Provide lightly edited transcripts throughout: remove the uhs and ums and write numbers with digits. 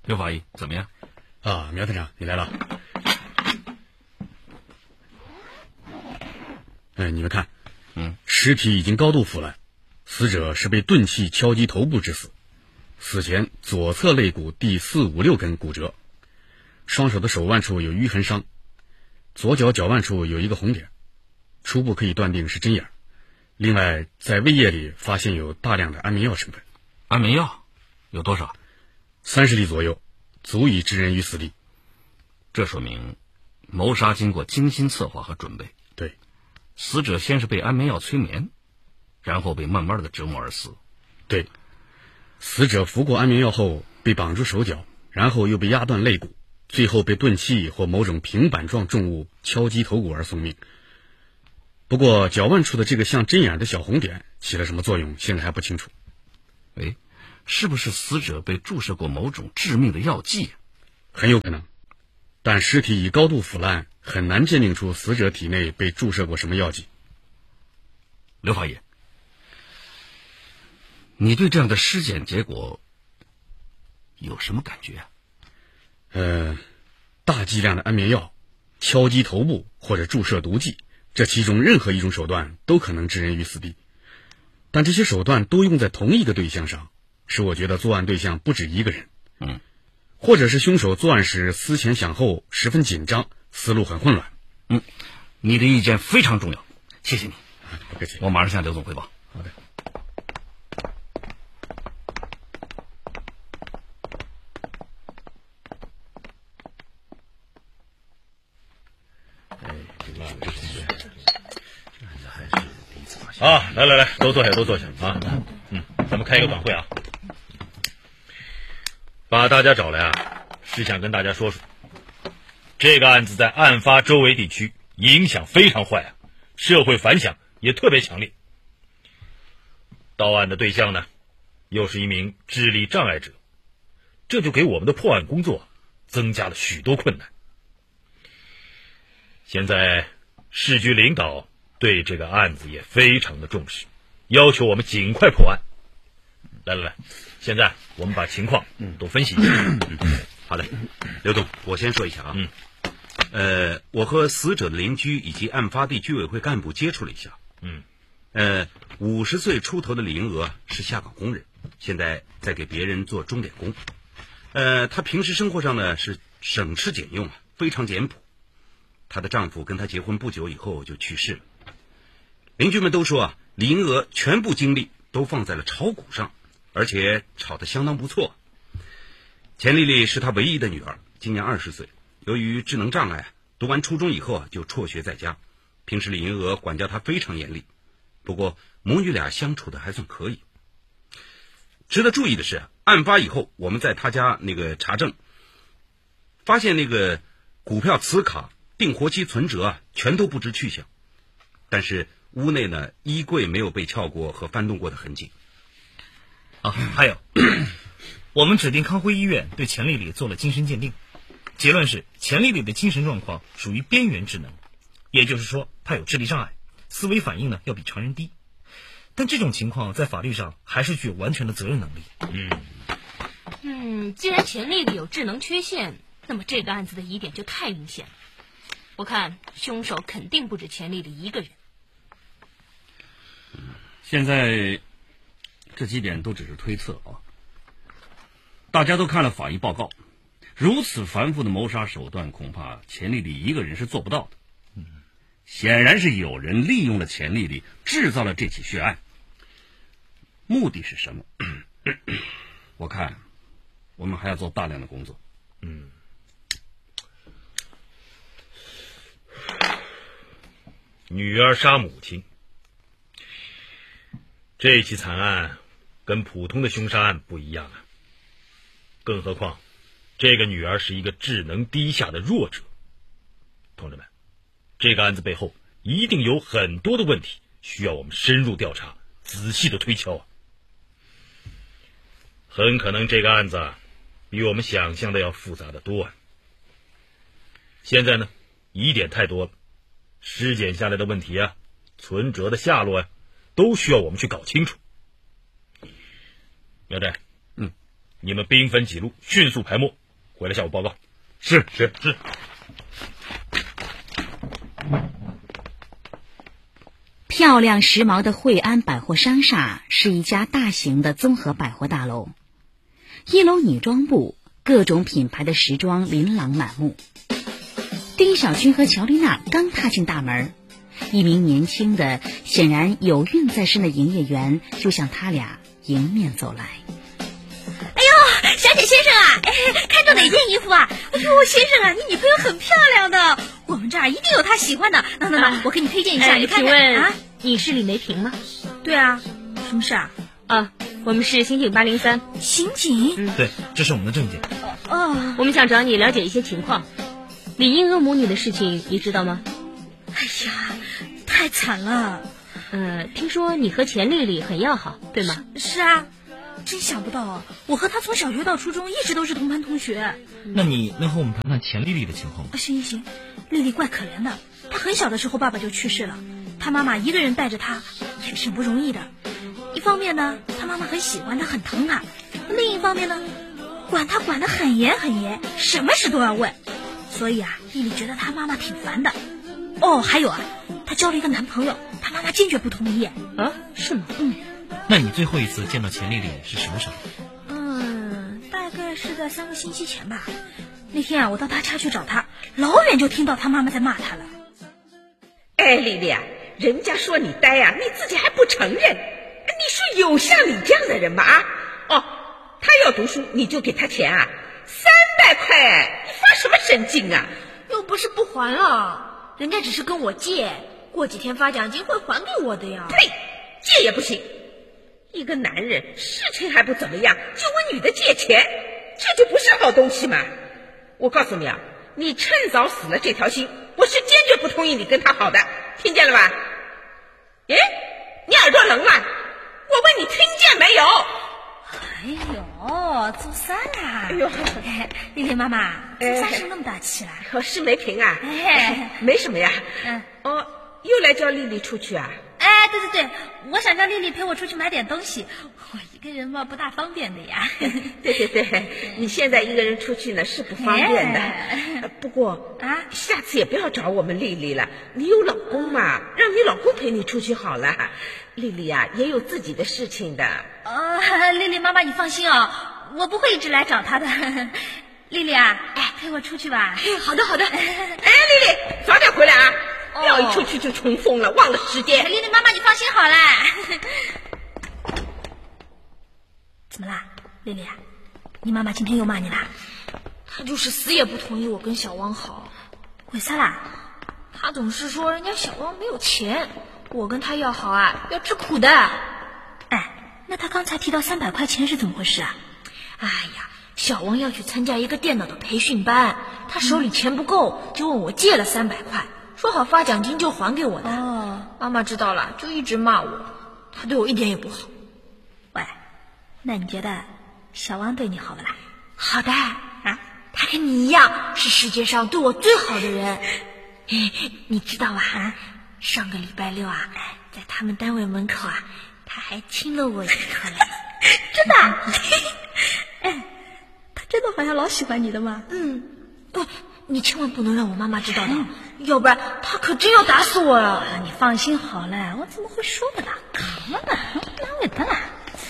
刘法医怎么样？ 啊，苗探长，你来了。你们看，尸体已经高度腐烂，死者是被钝器敲击头部致死，死前左侧肋骨第4、5、6根骨折，双手的手腕处有淤痕伤，左脚脚腕处有一个红点，初步可以断定是针眼。另外，在胃液里发现有大量的安眠药成分。 安眠药有多少 ？30粒左右，足以致人于死地。 这说明谋杀经过精心策划和准备。 对， 死者先是被安眠药催眠，然后被慢慢的折磨而死。 对，死者服过安眠药后被绑住手脚，然后又被压断肋骨，最后被钝器或某种平板状重物敲击头骨而送命。不过脚腕处的这个像针眼的小红点起了什么作用，现在还不清楚。 是不是死者被注射过某种致命的药剂？ 很有可能，但尸体已高度腐烂，很难鉴定出死者体内被注射过什么药剂。 刘法医，你对这样的尸检结果有什么感觉啊？ 大剂量的安眠药、敲击头部或者注射毒剂，这其中任何一种手段都可能致人于死地，但这些手段都用在同一个对象上，使我觉得作案对象不止一个人。或者是凶手作案时思前想后，十分紧张，思路很混乱。 你的意见非常重要，谢谢你。 不客气， 我马上向刘总汇报。 好的。 来，都坐下啊。咱们开一个短会啊。把大家找来啊，是想跟大家说说，这个案子在案发周围地区影响非常坏啊，社会反响也特别强烈。到案的对象呢，又是一名智力障碍者，这就给我们的破案工作增加了许多困难。现在市局领导对这个案子也非常的重视，要求我们尽快破案。来，现在我们把情况都分析一下。 好的，刘总，我先说一下啊。我和死者的邻居以及案发地居委会干部接触了一下。50岁出头的李银娥是下岗工人，现在在给别人做钟点工。她平时生活上呢是省吃俭用啊，非常简朴。她的丈夫跟她结婚不久以后就去世了。邻居们都说啊，李银娥全部精力都放在了炒股上，而且炒得相当不错。钱丽丽是她唯一的女儿，今年20岁，由于智能障碍，读完初中以后就辍学在家。平时李银娥管教她非常严厉，不过母女俩相处的还算可以。值得注意的是，案发以后我们在她家查证，发现股票磁卡、定活期存折全都不知去向，但是屋内呢衣柜没有被撬过和翻动过的痕迹。 还有我们指定康辉医院对钱丽丽做了精神鉴定，结论是钱丽丽的精神状况属于边缘智能，也就是说她有智力障碍，思维反应呢要比常人低，但这种情况在法律上还是具有完全的责任能力。 既然钱丽丽有智能缺陷，那么这个案子的疑点就太明显了。我看凶手肯定不止钱丽丽一个人。 现在这几点都只是推测啊，大家都看了法医报告，如此繁复的谋杀手段，恐怕钱丽丽一个人是做不到的。显然是有人利用了钱丽丽，制造了这起血案。目的是什么？我看我们还要做大量的工作。 女儿杀母亲，这起惨案跟普通的凶杀案不一样啊。更何况这个女儿是一个智能低下的弱者。同志们，这个案子背后一定有很多的问题需要我们深入调查，仔细的推敲啊。很可能这个案子比我们想象的要复杂的多啊。现在呢，疑点太多了，尸检下来的问题存折的下落都需要我们去搞清楚。苗寨， 你们兵分几路，迅速排末，回来向我报告。 是。 漂亮时髦的惠安百货商厦是一家大型的综合百货大楼，一楼女装部，各种品牌的时装琳琅满目。丁小军和乔丽娜刚踏进大门，一名年轻的显然有孕在身的营业员就向他俩迎面走来。 哎呦，小姐先生啊，看中哪件衣服啊？哎呦，先生啊，你女朋友很漂亮的，我们这儿一定有她喜欢的。那，我给你推荐一下，你看看。 请问啊，你是李梅萍吗？ 对啊，什么事啊？ 我们是刑警803。 刑警？ 对，这是我们的证件。 我们想找你了解一些情况。李英娥母女的事情你知道吗？ 哎呀，太惨了。 听说你和钱丽丽很要好，对吗？ 是啊，真想不到啊，我和她从小学到初中一直都是同班同学。 那你能和我们谈谈钱丽丽的情况吗？ 行，丽丽怪可怜的，她很小的时候爸爸就去世了，她妈妈一个人带着她也挺不容易的。一方面呢，她妈妈很喜欢她，很疼她；另一方面呢，管她管得很严很严，什么事都要问。所以啊，丽丽觉得她妈妈挺烦的。还有啊，她交了一个男朋友，她妈妈坚决不同意。 是吗？ 那你最后一次见到钱丽丽是什么时候？ 大概是在3个星期前吧。那天啊，我到她家去找她，老远就听到她妈妈在骂她了。 哎，丽丽啊，人家说你呆啊，你自己还不承认，你说有像你这样的人吗？他要读书你就给他钱啊，300块，你发什么神经啊？ 又不是不还了，人家只是跟我借，过几天发奖金会还给我的呀。 呸，借也不行，一个男人事情还不怎么样就问女的借钱，这就不是好东西嘛。我告诉你啊，你趁早死了这条心，我是坚决不同意你跟他好的，听见了吧？你耳朵聋了？我问你听见没有？ 哎呦，做啥啦？丽丽妈妈，做啥生那么大气啦？ 是梅萍啊。没什么呀。又来叫丽丽出去啊？ 对，我想叫丽丽陪我出去买点东西，我一个人嘛不大方便的呀。 对，你现在一个人出去呢是不方便的。不过下次也不要找我们丽丽了，你有老公嘛，让你老公陪你出去好了。丽丽啊，也有自己的事情的。 丽丽妈妈你放心哦，我不会一直来找她的。丽丽啊，陪我出去吧。 好的。丽丽早点回来啊，不要一出去就重逢了，忘了时间。 丽丽妈妈你放心好了。怎么啦，丽丽啊，你妈妈今天又骂你啦？ 她就是死也不同意我跟小王好。 为啥啦？ 她总是说人家小王没有钱，我跟他要好啊，要吃苦的。 那他刚才提到300块钱是怎么回事啊？ 哎呀，小王要去参加一个电脑的培训班，他手里钱不够，就问我借了300块，说好发奖金就还给我的。妈妈知道了，就一直骂我，他对我一点也不好。 喂，那你觉得小王对你好不啦？ 好的他跟你一样是世界上对我最好的人。你知道吧？上个礼拜六啊，在他们单位门口啊，他还亲了我一口嘞。 真的他真的好像老喜欢你的吗？ 你千万不能让我妈妈知道的，要不然他可真要打死我呀。 你放心好了，我怎么会说的啦？扛了呢，难为的啦。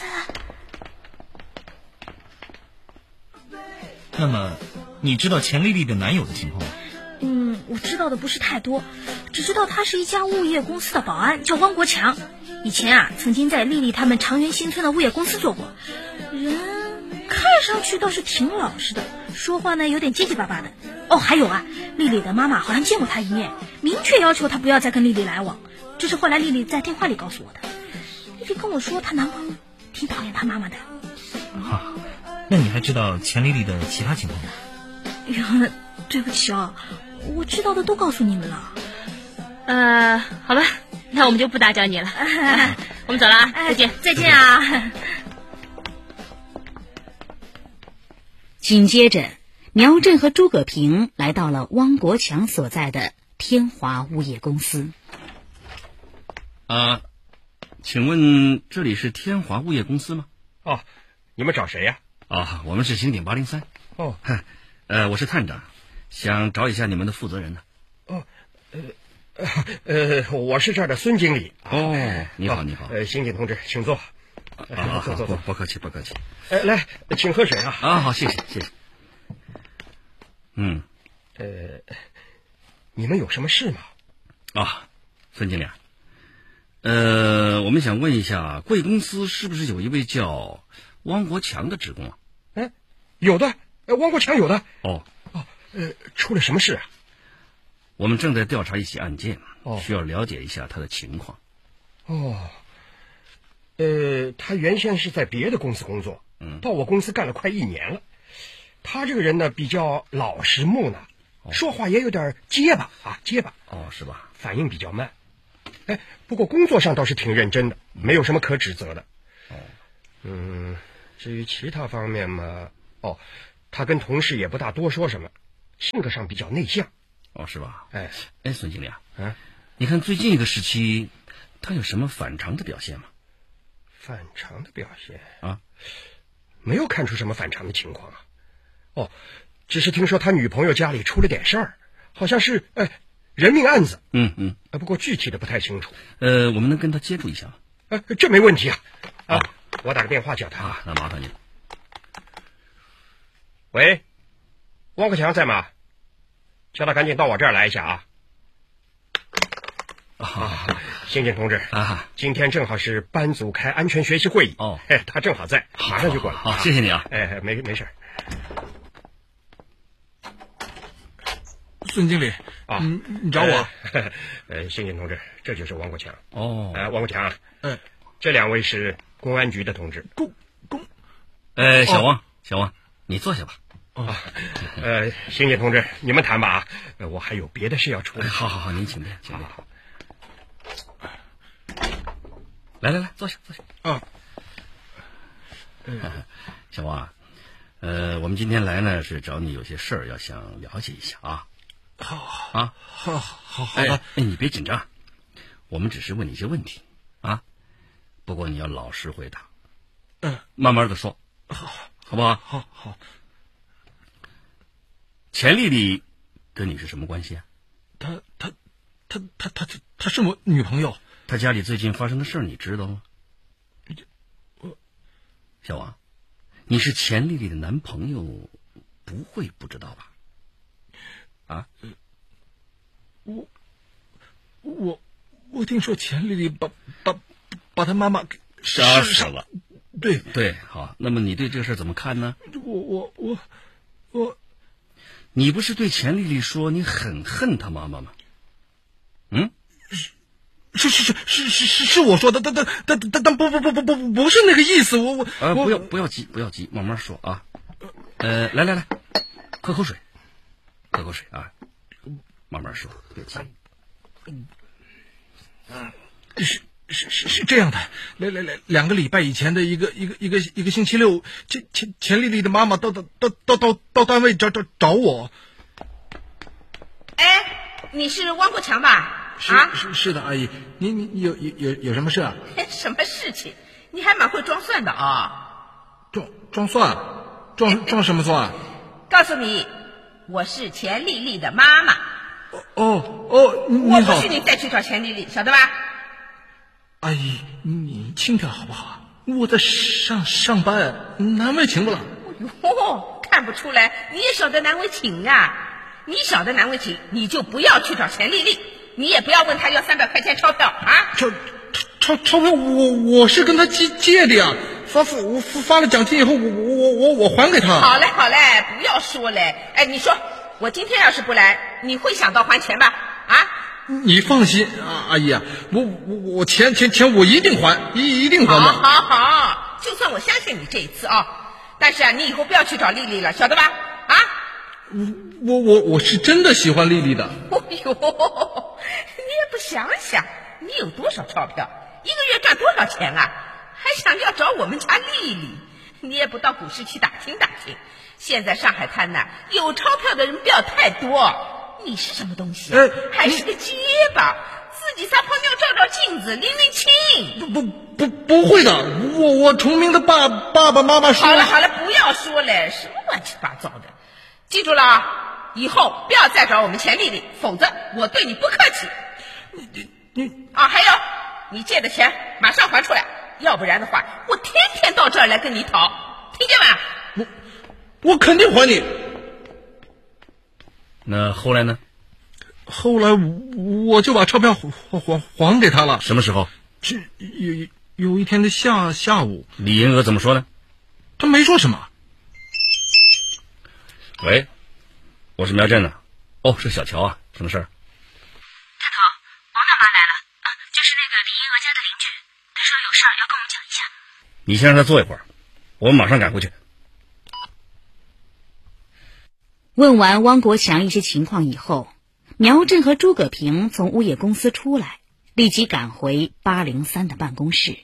那么你知道钱丽丽的男友的情况吗？ 我知道的不是太多，只知道他是一家物业公司的保安，叫汪国强。以前曾经在丽丽他们长源新村的物业公司做过，人看上去倒是挺老实的，说话呢有点结结巴巴的。还有丽丽的妈妈好像见过他一面，明确要求他不要再跟丽丽来往，这是后来丽丽在电话里告诉我的。丽丽跟我说她男朋友挺讨厌她妈妈的。 那你还知道钱丽丽的其他情况吗？ 对不起我知道的都告诉你们了。 好吧，那我们就不打搅你了。我们走了啊，再见。 再见啊。 紧接着，苗振和诸葛平来到了汪国强所在的天华物业公司。 请问这里是天华物业公司吗？ 你们找谁呀？ 啊，我们是刑警803。 哦， 我是探长，想找一下你们的负责人呢。 哦，我是这儿的孙经理。 哦，你好，你好。 刑警同志，请坐。坐， 不客气，不客气。 来，请喝水啊。 好，谢谢。 你们有什么事吗？ 孙经理，我们想问一下，贵公司是不是有一位叫汪国强的职工啊？ 有的，汪国强有的。出了什么事啊？ 我们正在调查一起案件，需要了解一下他的情况。 他原先是在别的公司工作，到我公司干了快1年了。他这个人呢，比较老实木讷，说话也有点结巴。 是吧？ 反应比较慢。不过工作上倒是挺认真的，没有什么可指责的。至于其他方面嘛，他跟同事也不大多说什么，性格上比较内向。 是吧？孙经理你看最近一个时期，他有什么反常的表现吗？ 反常的表现没有看出什么反常的情况只是听说他女朋友家里出了点事儿，好像是人命案子。不过具体的不太清楚。 我们能跟他接触一下吗？ 这没问题啊。我打个电话叫他。 那麻烦你了。 喂，汪国强在吗？叫他赶紧到我这儿来一下刑警同志今天正好是班组开安全学习会议他正好在，马上就过来。 谢谢你啊。 没事。 孙经理你找我？ 刑警同志，这就是汪国强。 汪国强，这2位是公安局的同志。 小汪，你坐下吧。 刑警同志，你们谈吧我还有别的事要处理。 好，您请便。来，坐下。小汪我们今天来呢是找你有些事儿要想了解一下好的。 你别紧张，我们只是问你一些问题不过你要老实回答。慢慢的说，好不好？ 好。 钱丽丽跟你是什么关系啊？ 她是我女朋友。 她家里最近发生的事儿你知道吗？小王，你是钱丽丽的男朋友，不会不知道吧？ 我听说钱丽丽把她妈妈给杀死了。 对， 好，那么你对这个事怎么看呢？ 我你不是对钱丽丽说你很恨她妈妈吗？ 是我说的，但不是那个意思。 不要急，慢慢说啊。来，喝口水慢慢说，别急。 是这样的，2个礼拜以前的一个星期六，钱丽丽的妈妈到单位找我。 你是汪国强吧？ 是的，阿姨，你有什么事啊？ 什么事情？你还蛮会装蒜的装蒜？装什么蒜？ 告诉你，我是钱丽丽的妈妈。 你好。 我不许你再去找钱丽丽，晓得吧？ 阿姨，你轻点好不好？我在上班，难为情不了。 看不出来，你也晓得难为情啊！你晓得难为情，你就不要去找钱丽丽，你也不要问她要300块钱钞票钞票我是跟她借的呀，发了奖金以后，我还给她。 好嘞，不要说嘞。你说我今天要是不来，你会想到还钱吧？ 你放心阿姨啊，我钱我一定还，一定还的。 好，就算我相信你这一次但是你以后不要去找丽丽了，晓得吧？ 我是真的喜欢丽丽的。 你也不想想，你有多少钞票，一个月赚多少钱啊？还想要找我们家丽丽？你也不到股市去打听打听。现在上海滩有钞票的人不要太多。你是什么东西还是个结巴， 自己撒泡尿照照镜子，拎拎清。 不会的，我崇明的爸爸妈妈说。 好了，不要说了，什么乱七八糟的。记住了啊，以后不要再找我们钱丽丽，否则我对你不客气。你啊，还有你借的钱马上还出来，要不然的话我天天到这儿来跟你讨，听见吗？ 我肯定还你。 那后来呢？ 后来我就把钞票还给他了。 什么时候？ 是有一天的下午。 李银娥怎么说呢？ 他没说什么。 喂，我是苗振呢。哦，是小乔啊，什么事儿？ 大头，王大妈来了啊，就是那个李银娥家的邻居，她说有事儿要跟我们讲一下。 你先让她坐一会儿，我们马上赶回去。 问完汪国强一些情况以后，苗振和诸葛平从物业公司出来，立即赶回803的办公室。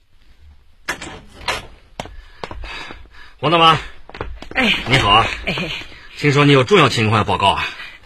王大妈， 哎， 你好啊。 哎， 听说你有重要情况要报告啊？